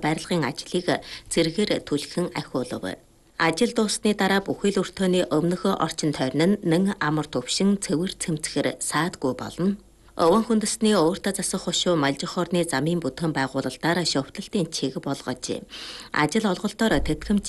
барилгын ажлыг зэрэгээр түлхэн ахиулав. Ажил дуусны дараа бүхэл өртөөний өмнөх орчин тойрон нь амар төвшин цэвэр цэмцэхэр саадгүй болно. Овон хүндэсний ууртаа засах хошуу малжих орны замын бүтээн байгуулалтаар шовтлолтын чиг болгож ажил олголтоор тэтгэмж